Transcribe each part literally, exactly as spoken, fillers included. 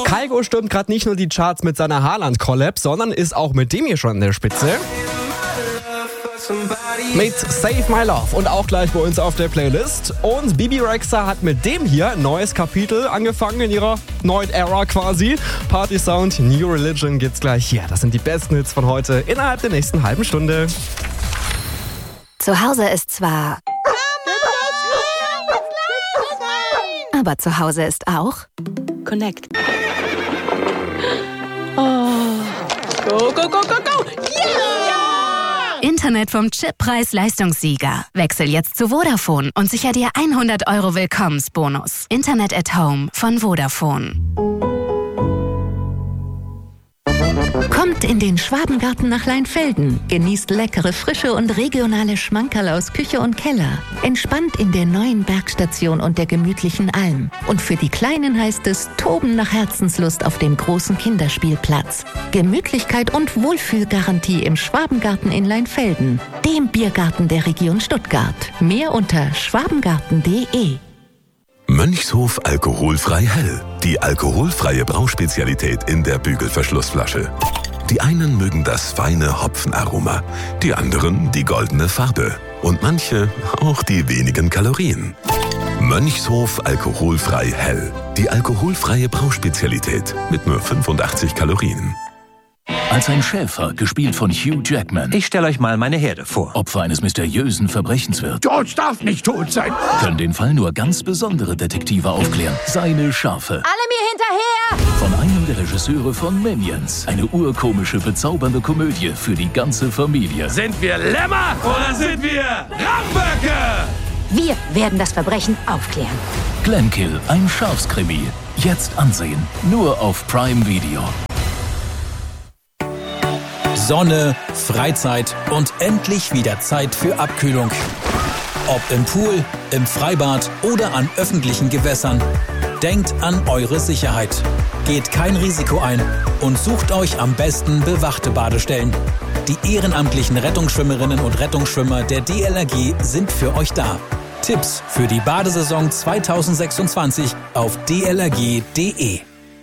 Kygo stürmt gerade nicht nur die Charts mit seiner Haaland-Collab, sondern ist auch mit dem hier schon in der Spitze. Mit Save My Love und auch gleich bei uns auf der Playlist. Und Bibi Rexha hat mit dem hier ein neues Kapitel angefangen in ihrer neuen Ära quasi. Party Sound, New Religion gibt's gleich hier. Das sind die besten Hits von heute innerhalb der nächsten halben Stunde. Zu Hause ist zwar... Aber zu Hause ist auch... Connect. Oh. Go, go, go, go, go! Yeah! Internet vom Chip-Preis-Leistungssieger. Wechsel jetzt zu Vodafone und sicher dir hundert Euro Willkommensbonus. Internet at Home von Vodafone. Kommt in den Schwabengarten nach Leinfelden. Genießt leckere, frische und regionale Schmankerl aus Küche und Keller. Entspannt in der neuen Bergstation und der gemütlichen Alm. Und für die Kleinen heißt es Toben nach Herzenslust auf dem großen Kinderspielplatz. Gemütlichkeit und Wohlfühlgarantie im Schwabengarten in Leinfelden. Dem Biergarten der Region Stuttgart. Mehr unter schwabengarten punkt de. Mönchshof alkoholfrei hell. Die alkoholfreie Brauspezialität in der Bügelverschlussflasche. Die einen mögen das feine Hopfenaroma, die anderen die goldene Farbe und manche auch die wenigen Kalorien. Mönchshof alkoholfrei hell. Die alkoholfreie Brauspezialität mit nur fünfundachtzig Kalorien. Als ein Schäfer, gespielt von Hugh Jackman. Ich stelle euch mal meine Herde vor. Opfer eines mysteriösen Verbrechens wird. George darf nicht tot sein. Können den Fall nur ganz besondere Detektive aufklären. Seine Schafe. Alle mir hinterher! Von einem der Regisseure von Minions. Eine urkomische, bezaubernde Komödie für die ganze Familie. Sind wir Lämmer oder sind wir Ramböcke? Wir werden das Verbrechen aufklären. Glenkill, ein Schafskrimi. Jetzt ansehen. Nur auf Prime Video. Sonne, Freizeit und endlich wieder Zeit für Abkühlung. Ob im Pool, im Freibad oder an öffentlichen Gewässern. Denkt an eure Sicherheit. Geht kein Risiko ein und sucht euch am besten bewachte Badestellen. Die ehrenamtlichen Rettungsschwimmerinnen und Rettungsschwimmer der D L R G sind für euch da. Tipps für die Badesaison zweitausendsechsundzwanzig auf d l r g punkt de.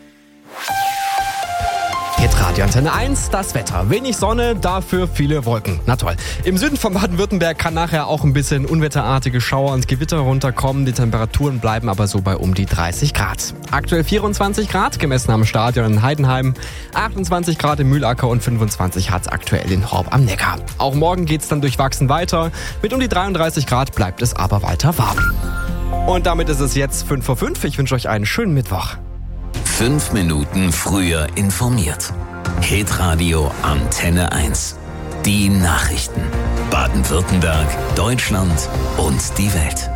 Hitradio Antenne eins, das Wetter. Wenig Sonne, dafür viele Wolken. Na toll. Im Süden von Baden-Württemberg kann nachher auch ein bisschen unwetterartige Schauer und Gewitter runterkommen. Die Temperaturen bleiben aber so bei um die dreißig Grad. Aktuell vierundzwanzig Grad, gemessen am Stadion in Heidenheim. achtundzwanzig Grad im Mühlacker und fünfundzwanzig hat es aktuell in Horb am Neckar. Auch morgen geht's dann durchwachsen weiter. Mit um die dreiunddreißig Grad bleibt es aber weiter warm. Und damit ist es jetzt fünf vor fünf. Ich wünsche euch einen schönen Mittwoch. Fünf Minuten früher informiert. Hitradio Antenne eins. Die Nachrichten. Baden-Württemberg, Deutschland und die Welt.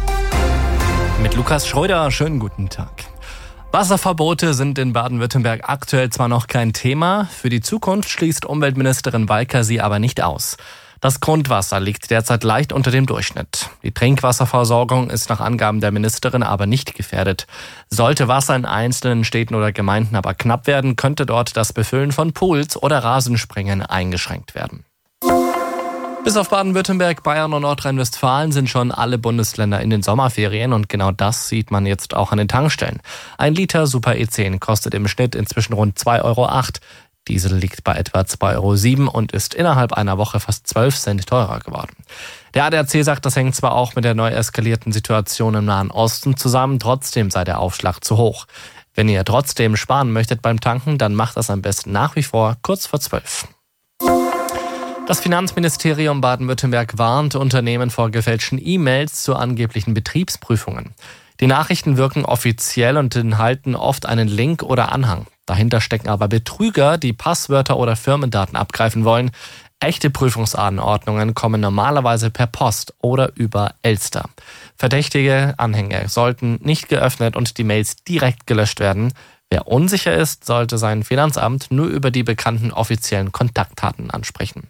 Mit Lukas Schröder, schönen guten Tag. Wasserverbote sind in Baden-Württemberg aktuell zwar noch kein Thema, für die Zukunft schließt Umweltministerin Walker sie aber nicht aus. Das Grundwasser liegt derzeit leicht unter dem Durchschnitt. Die Trinkwasserversorgung ist nach Angaben der Ministerin aber nicht gefährdet. Sollte Wasser in einzelnen Städten oder Gemeinden aber knapp werden, könnte dort das Befüllen von Pools oder Rasenspringen eingeschränkt werden. Bis auf Baden-Württemberg, Bayern und Nordrhein-Westfalen sind schon alle Bundesländer in den Sommerferien und genau das sieht man jetzt auch an den Tankstellen. Ein Liter Super E zehn kostet im Schnitt inzwischen rund zwei Euro acht. Diesel liegt bei etwa zwei Euro sieben und ist innerhalb einer Woche fast zwölf Cent teurer geworden. Der A D A C sagt, das hängt zwar auch mit der neu eskalierten Situation im Nahen Osten zusammen, trotzdem sei der Aufschlag zu hoch. Wenn ihr trotzdem sparen möchtet beim Tanken, dann macht das am besten nach wie vor kurz vor zwölf. Das Finanzministerium Baden-Württemberg warnt Unternehmen vor gefälschten E-Mails zu angeblichen Betriebsprüfungen. Die Nachrichten wirken offiziell und enthalten oft einen Link oder Anhang. Dahinter stecken aber Betrüger, die Passwörter oder Firmendaten abgreifen wollen. Echte Prüfungsanordnungen kommen normalerweise per Post oder über Elster. Verdächtige Anhänge sollten nicht geöffnet und die Mails direkt gelöscht werden. Wer unsicher ist, sollte sein Finanzamt nur über die bekannten offiziellen Kontaktdaten ansprechen.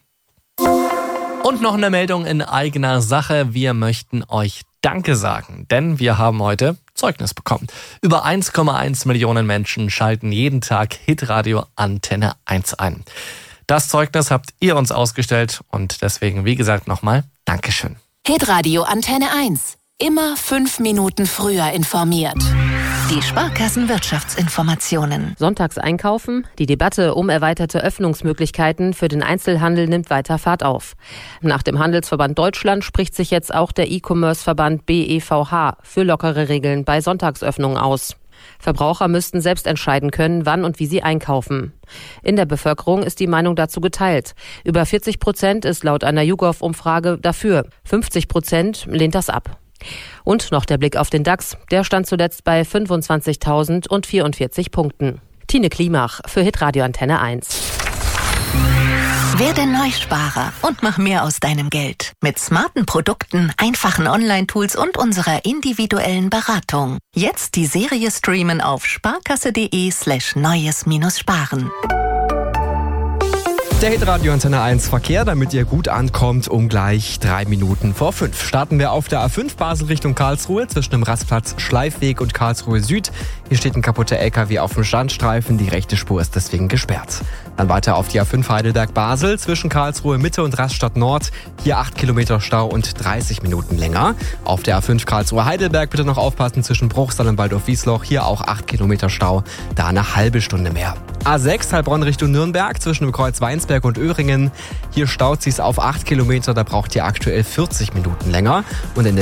Und noch eine Meldung in eigener Sache. Wir möchten euch Danke sagen, denn wir haben heute Zeugnis bekommen. Über eins Komma eins Millionen Menschen schalten jeden Tag Hitradio Antenne eins ein. Das Zeugnis habt ihr uns ausgestellt und deswegen, wie gesagt, nochmal Dankeschön. Hitradio Antenne eins. Immer fünf Minuten früher informiert. Die Sparkassen-Wirtschaftsinformationen. Sonntags einkaufen. Die Debatte um erweiterte Öffnungsmöglichkeiten für den Einzelhandel nimmt weiter Fahrt auf. Nach dem Handelsverband Deutschland spricht sich jetzt auch der E-Commerce-Verband B E V H für lockere Regeln bei Sonntagsöffnungen aus. Verbraucher müssten selbst entscheiden können, wann und wie sie einkaufen. In der Bevölkerung ist die Meinung dazu geteilt. Über vierzig Prozent ist laut einer YouGov-Umfrage dafür. fünfzig Prozent lehnt das ab. Und noch der Blick auf den DAX. Der stand zuletzt bei fünfundzwanzigtausendvierundvierzig Punkten. Tine Klimach für Hitradio Antenne eins. Werde Neusparer und mach mehr aus deinem Geld. Mit smarten Produkten, einfachen Online-Tools und unserer individuellen Beratung. Jetzt die Serie streamen auf sparkasse.de slash neues minus sparen. Der Hitradio Antenne eins Verkehr, damit ihr gut ankommt, um gleich drei Minuten vor fünf. Starten wir auf der A fünf Basel Richtung Karlsruhe zwischen dem Rastplatz Schleifweg und Karlsruhe Süd. Hier steht ein kaputter L K W auf dem Standstreifen, die rechte Spur ist deswegen gesperrt. Dann weiter auf die A fünf Heidelberg-Basel zwischen Karlsruhe Mitte und Rastatt Nord. Hier acht Kilometer Stau und dreißig Minuten länger. Auf der A fünf Karlsruhe Heidelberg bitte noch aufpassen zwischen Bruchsal und Waldorf-Wiesloch. Hier auch acht Kilometer Stau, da eine halbe Stunde mehr. A sechs Heilbronn Richtung Nürnberg zwischen dem Kreuz Weinsberg und Öhringen. Hier staut sich's auf acht Kilometer, da braucht ihr aktuell vierzig Minuten länger. Und in der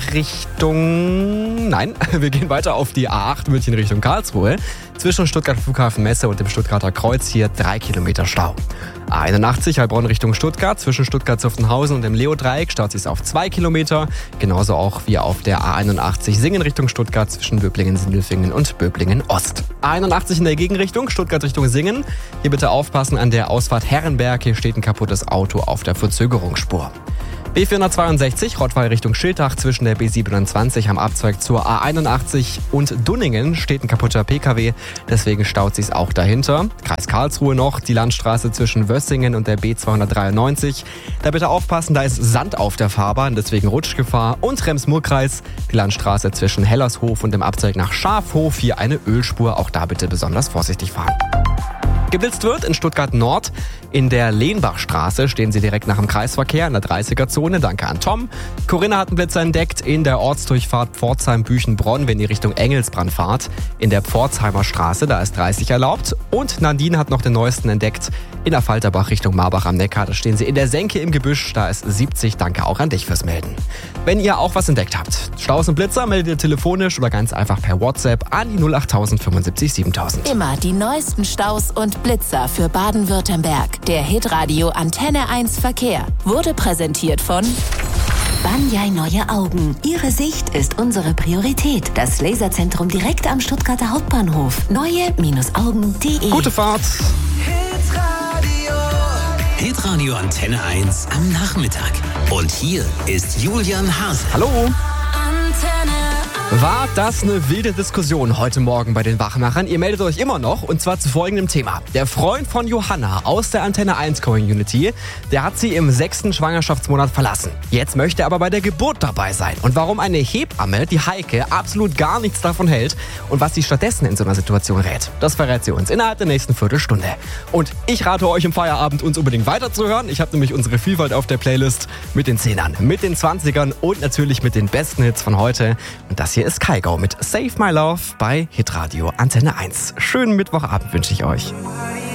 Gegenrichtung, nein, wir gehen weiter auf die A acht München Richtung Karlsruhe. Zwischen Stuttgart Flughafen Messe und dem Stuttgarter Kreuz hier drei Kilometer Stau. A einundachtzig Heilbronn Richtung Stuttgart zwischen Stuttgart-Zuffenhausen und dem Leo-Dreieck staut sich's auf zwei Kilometer. Genauso auch wie auf der A einundachtzig Singen Richtung Stuttgart zwischen Böblingen-Sindelfingen und Böblingen-Ost. A einundachtzig in der Gegenrichtung, Stuttgart Richtung Singen. Hier bitte aufpassen an der Ausfahrt Herrenberg. Hier steht ein kaputtes Auto auf der Verzögerungsspur. B vierhundertzweiundsechzig Rottweil Richtung Schiltach zwischen der B siebenundzwanzig am Abzweig zur A einundachtzig und Dunningen steht ein kaputter P K W, deswegen staut sich's auch dahinter. Kreis Karlsruhe noch, die Landstraße zwischen Wössingen und der B zweihundertdreiundneunzig. Da bitte aufpassen, da ist Sand auf der Fahrbahn, deswegen Rutschgefahr. Und Rems-Murr-Kreis, die Landstraße zwischen Hellershof und dem Abzweig nach Schafhof, hier eine Ölspur, auch da bitte besonders vorsichtig fahren. Geblitzt wird in Stuttgart Nord. In der Lehnbachstraße stehen sie direkt nach dem Kreisverkehr in der dreißiger-Zone. Danke an Tom. Corinna hat einen Blitzer entdeckt in der Ortsdurchfahrt Pforzheim-Büchenbronn, wenn ihr Richtung Engelsbrand fahrt. In der Pforzheimer Straße, da ist dreißig erlaubt. Und Nadine hat noch den neuesten entdeckt in der Falterbach Richtung Marbach am Neckar. Da stehen sie in der Senke im Gebüsch, da ist siebzig. Danke auch an dich fürs Melden. Wenn ihr auch was entdeckt habt, Staus und Blitzer, meldet ihr telefonisch oder ganz einfach per WhatsApp an die null achttausend fünfundsiebzig siebentausend. Immer die neuesten Staus und Blitzer für Baden-Württemberg. Der Hitradio Antenne eins Verkehr wurde präsentiert von Banyai Neue Augen. Ihre Sicht ist unsere Priorität. Das Laserzentrum direkt am Stuttgarter Hauptbahnhof. neue Augen punkt de. Gute Fahrt. Hitradio Antenne eins am Nachmittag. Und hier ist Julian Haas. Hallo. War das eine wilde Diskussion heute Morgen bei den Wachmachern? Ihr meldet euch immer noch, und zwar zu folgendem Thema. Der Freund von Johanna aus der Antenne eins Community, der hat sie im sechsten Schwangerschaftsmonat verlassen. Jetzt möchte er aber bei der Geburt dabei sein. Und warum eine Hebamme, die Heike, absolut gar nichts davon hält und was sie stattdessen in so einer Situation rät, das verrät sie uns innerhalb der nächsten Viertelstunde. Und ich rate euch im Feierabend, uns unbedingt weiterzuhören. Ich habe nämlich unsere Vielfalt auf der Playlist mit den Zehnern, mit den Zwanzigern und natürlich mit den besten Hits von heute. Und das hier ist Kygo mit Save My Love bei Hitradio Antenne eins. Schönen Mittwochabend wünsche ich euch.